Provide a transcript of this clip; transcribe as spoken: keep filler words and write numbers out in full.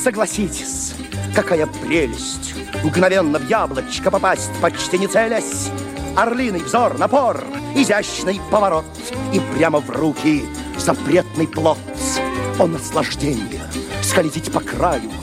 Согласитесь, какая прелесть мгновенно в яблочко попасть, почти не целясь. Орлиный взор, напор, изящный поворот, и прямо в руки запретный плод. О, наслаждение! Скользить по краю,